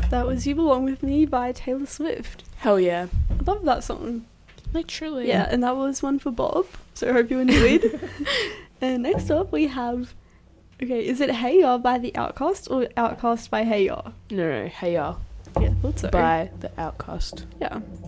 That was You Belong With Me by Taylor Swift. Hell yeah. I love that song. Literally. Yeah, and that was one for Bob, so I hope you enjoyed. And next up we have, is it Hey Ya by The Outcast or Outcast by Hey Ya? No, Hey Ya Yeah, thought so. by The Outcast. Yeah.